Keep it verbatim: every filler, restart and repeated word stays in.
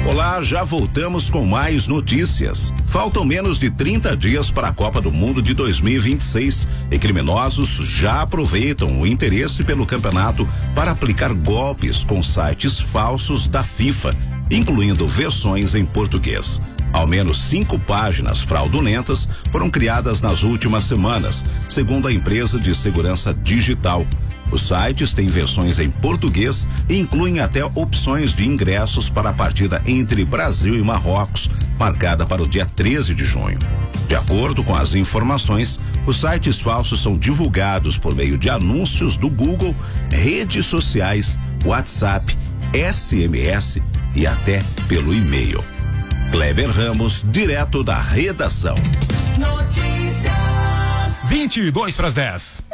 Olá, já voltamos com mais notícias. Faltam menos de trinta dias para a Copa do Mundo de dois mil e vinte e seis e criminosos já aproveitam o interesse pelo campeonato para aplicar golpes com sites falsos da FIFA, incluindo versões em português. Ao menos cinco páginas fraudulentas foram criadas nas últimas semanas, segundo a empresa de segurança digital. Os sites têm versões em português e incluem até opções de ingressos para a partida entre Brasil e Marrocos, marcada para o dia treze de junho. De acordo com as informações, os sites falsos são divulgados por meio de anúncios do Google, redes sociais, WhatsApp, S M S e até pelo e-mail. Kleber Ramos, direto da redação. Notícias. vinte e dois para as dez.